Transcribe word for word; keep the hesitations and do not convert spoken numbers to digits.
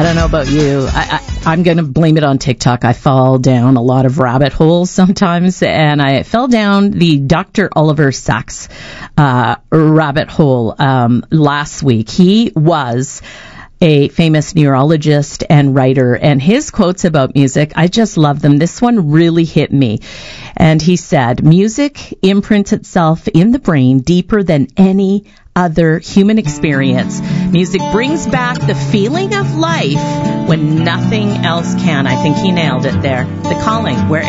I don't know about you. I, I, I'm going to blame it on TikTok. I fall down a lot of rabbit holes sometimes, and I fell down the Doctor Oliver Sacks uh, rabbit hole um, last week. He was a famous neurologist and writer, and his quotes about music, I just love them. This one really hit me. And he said, music imprints itself in the brain deeper than any other human experience. Music brings back the feeling of life when nothing else can. I think he nailed it there. The Calling, wherever